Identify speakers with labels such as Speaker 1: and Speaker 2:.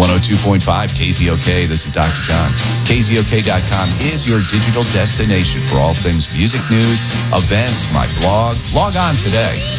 Speaker 1: 102.5 KZOK. This is Dr. John. KZOK.com is your digital destination for all things music news, events, my blog. Log on today.